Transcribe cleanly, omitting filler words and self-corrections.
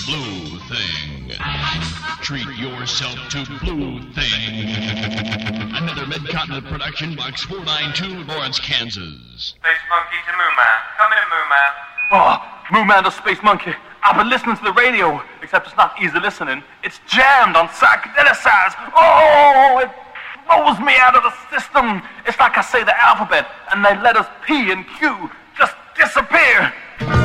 Blue Thing. Treat yourself to Blue Thing. Another Mid-Continent production, Box 492, Lawrence, Kansas. Space Monkey to Moo Man. Come in, Moo Man. Oh, Moo Man the Space Monkey. I've been listening to the radio, except it's not easy listening. It's jammed on psychedelicized. Oh, it blows me out of the system. It's like I say the alphabet, and the letters P and Q just disappear.